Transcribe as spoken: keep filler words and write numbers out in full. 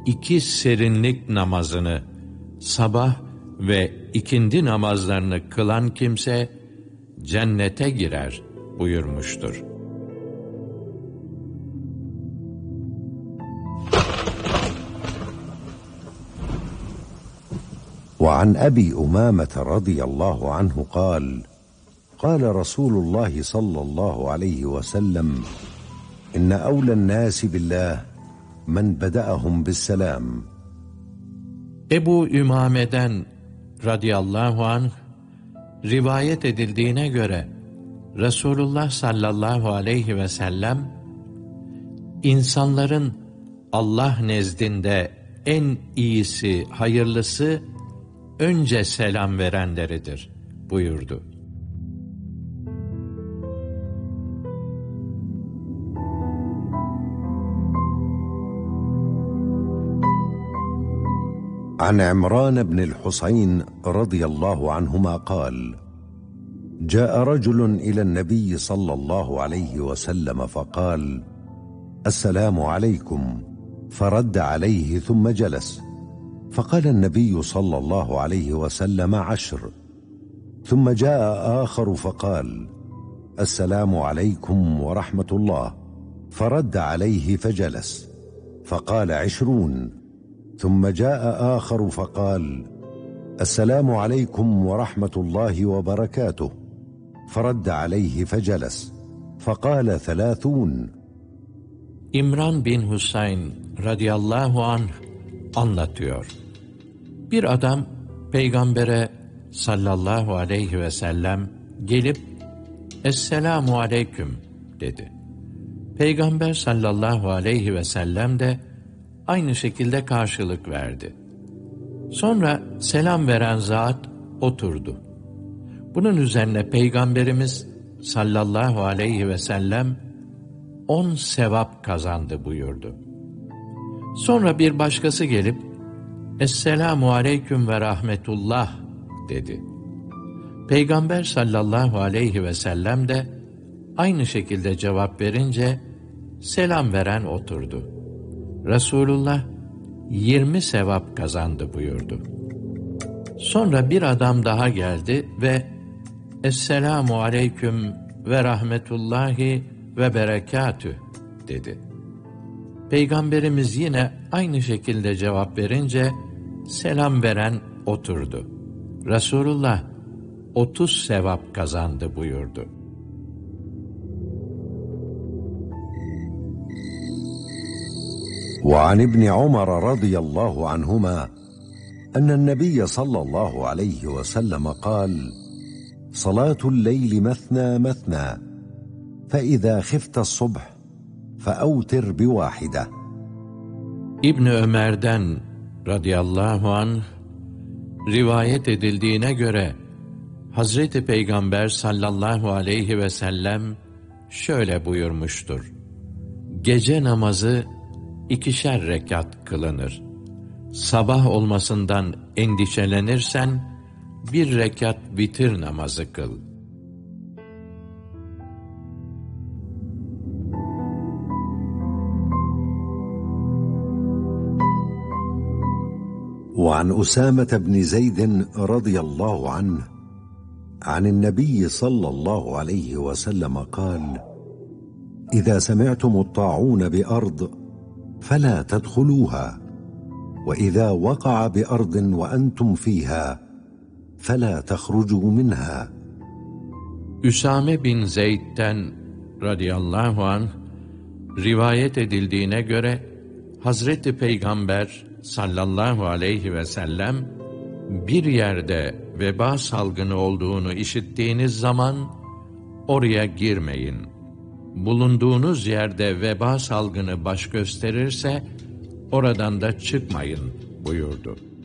iki serinlik namazını, sabah ve ikindi namazlarını kılan kimse cennete girer buyurmuştur. وعن أبي أمامة رضي الله عنه قال قال رسول الله صلى الله عليه وسلم إن أولى الناس بالله من بدأهم بالسلام. Ebu Ümame'den radıyallahu anh rivayet edildiğine göre Resulullah sallallahu aleyhi ve sellem insanların Allah nezdinde en iyisi, hayırlısı önce selam verenleridir buyurdu. عن عمران بن الحصين رضي الله عنهما قال جاء رجل إلى النبي صلى الله عليه وسلم فقال السلام عليكم، فرد عليه ثم جلس، فقال النبي صلى الله عليه وسلم عشر، ثم جاء آخر فقال السلام عليكم ورحمة الله، فرد عليه فجلس، فقال عشرون، ثم جاء آخر فقال السلام عليكم ورحمة الله وبركاته، فرد عليه فجلس، فقال ثلاثون. İmran bin Husayn radıyallahu anh anlatıyor. Bir adam Peygamber'e sallallahu aleyhi ve sellem gelip Esselamu aleyküm dedi. Peygamber sallallahu aleyhi ve sellem de aynı şekilde karşılık verdi. Sonra selam veren zat oturdu. Bunun üzerine Peygamberimiz sallallahu aleyhi ve sellem on sevap kazandı buyurdu. Sonra bir başkası gelip Esselamu aleyküm ve rahmetullah dedi. Peygamber sallallahu aleyhi ve sellem de aynı şekilde cevap verince selam veren oturdu. Resulullah yirmi sevap kazandı buyurdu. Sonra bir adam daha geldi ve Esselamu aleyküm ve rahmetullahi ve berekatüh dedi. Peygamberimiz yine aynı şekilde cevap verince selam veren oturdu. Resulullah otuz sevap kazandı buyurdu. وعن ابن عمر رضي الله عنهما أن النبي صلى الله عليه وسلم قال صلاة الليل مثنى مثنى فإذا خفت الصبح فأوتر بواحدة. İbn Ömer'den radıyallahu anh rivayet edildiğine göre Hazreti Peygamber sallallahu aleyhi ve sellem şöyle buyurmuştur. Gece namazı ikişer rekat kılınır. Sabah olmasından endişelenirsen bir rekat vitir namazı kıl. وعن أسامة بن زيد رضي الله عنه عن النبي صلى الله عليه وسلم قال إذا سمعتم الطاعون بأرض فلا تدخلوها، وإذا وقع بأرض وأنتم فيها فلا تخرجوا منها. Üsame bin Zeyd'den radıyallahu anh rivayet edildiğine göre Hazreti Peygamber sallallahu aleyhi ve sellem bir yerde veba salgını olduğunu işittiğiniz zaman oraya girmeyin. Bulunduğunuz yerde veba salgını baş gösterirse oradan da çıkmayın buyurdu.